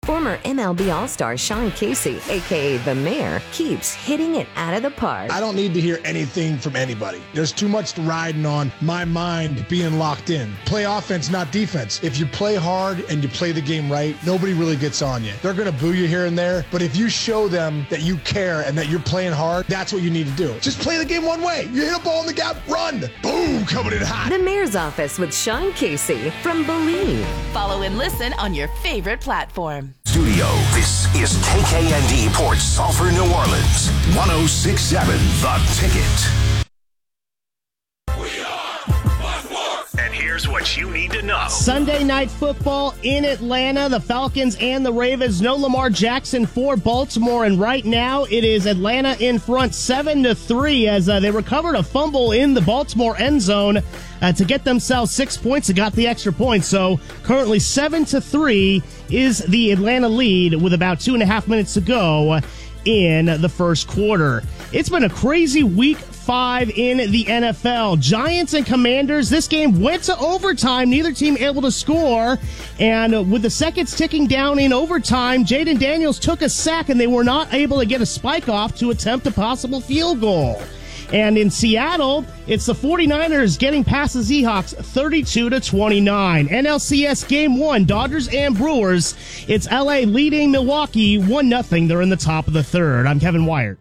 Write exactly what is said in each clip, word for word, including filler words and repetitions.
Former M L B All-Star Sean Casey, a k a. The Mayor, keeps hitting it out of the park. I don't need to hear anything from anybody. There's too much riding on my mind being locked in. Play offense, not defense. If you play hard and you play the game right, nobody really gets on you. They're going to boo you here and there, but if you show them that you care and that you're playing hard, that's what you need to do. Just play the game one way. You hit a ball in the gap, run. Boom, coming in hot. The Mayor's Office with Sean Casey from Believe. Follow and listen on your favorite platform. Studio. This is K K N D Port Sulphur, New Orleans. one oh six point seven The Ticket. We are one more. And here's what you need to know. Sunday night football in Atlanta. The Falcons and the Ravens. No Lamar Jackson for Baltimore. And right now it is Atlanta in front seven to three as uh, they recovered a fumble in the Baltimore end zone uh, to get themselves six points and got the extra point. So currently seven to three is the Atlanta lead with about two and a half minutes to go in the first quarter. It's been a crazy week five in the N F L. Giants and Commanders, this game went to overtime. Neither team able to score. And with the seconds ticking down in overtime, Jaden Daniels took a sack and they were not able to get a spike off to attempt a possible field goal. And in Seattle, it's the 49ers getting past the Seahawks thirty-two to twenty-nine. N L C S Game one, Dodgers and Brewers. It's L A leading Milwaukee one nothing. They're in the top of the third. I'm Kevin Wyatt.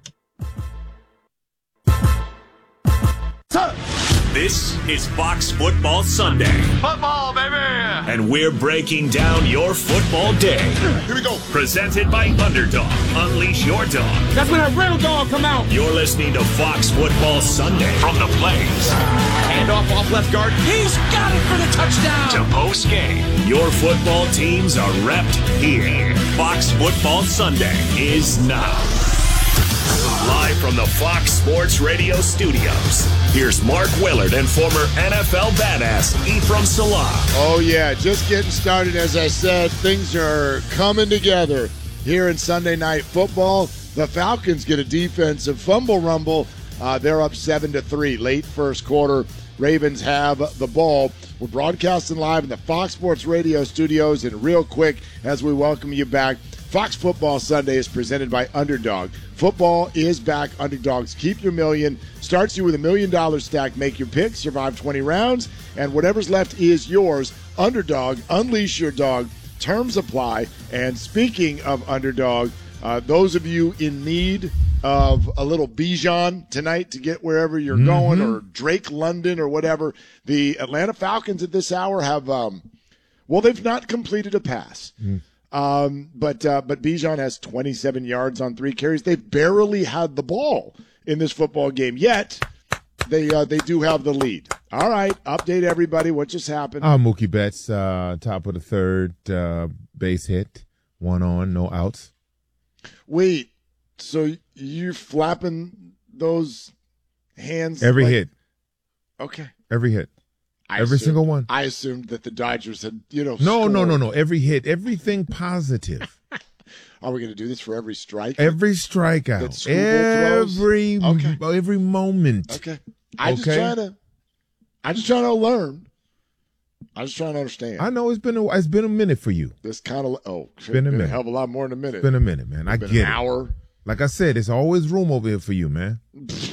This is Fox Football Sunday. Football, baby! And we're breaking down your football day. Here we go. Presented by Underdog. Unleash your dog. That's when a real dog come out. You're listening to Fox Football Sunday from the Blaze. Hand off off left guard. He's got it for the touchdown. To post game. Your football teams are repped here. Fox Football Sunday is now. Live from the Fox Sports Radio studios, here's Mark Willard and former N F L badass Ephraim Salah. Oh, yeah, just getting started. As I said, things are coming together here in Sunday Night Football. The Falcons get a defensive fumble rumble. Uh, they're up seven to three, late first quarter. Ravens have the ball. We're broadcasting live in the Fox Sports Radio studios, and real quick, as we welcome you back, Fox Football Sunday is presented by Underdog. Football is back. Underdogs keep your million. Starts you with a million dollar stack. Make your pick, survive twenty rounds, and whatever's left is yours. Underdog, unleash your dog. Terms apply. And speaking of Underdog, uh, those of you in need of a little Bijan tonight to get wherever you're mm-hmm. going, or Drake London or whatever, the Atlanta Falcons at this hour have, um, well, they've not completed a pass. Mm. Um, but uh, but Bijan has twenty-seven yards on three carries. They barely had the ball in this football game, yet they uh, they do have the lead. All right, update everybody. What just happened? Uh, Mookie Betts, uh, top of the third, uh, base hit, one on, no outs. Wait, so you're flapping those hands? Every like, hit. Okay. Every hit. I Every assumed, single one. I assumed that the Dodgers had, you know. No, scored. no, no, no. Every hit, everything positive. Are we going to do this for every strike? Every strikeout. Every okay. every moment. Okay. I okay. just trying to. I just trying to learn. I'm just trying to understand. I know it's been a it's been a minute for you. This kind of oh, it's been a been minute. A hell of a lot more than a minute. It's been a minute, man. I been get an it. Hour. Like I said, there's always room over here for you, man.